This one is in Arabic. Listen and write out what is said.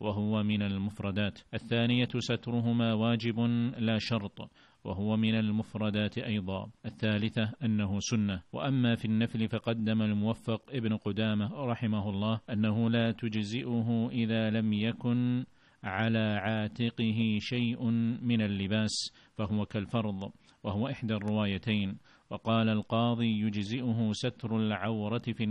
وهو من المفردات. الثانية سترهما واجب لا شرط، وهو من المفردات أيضا. الثالثة أنه سنة. وأما في النفل فقدم الموفق ابن قدامة رحمه الله أنه لا تجزئه إذا لم يكن على عاتقه شيء من اللباس، فهو كالفرض، وهو إحدى الروايتين. وقال القاضي يجزئه ستر العورة في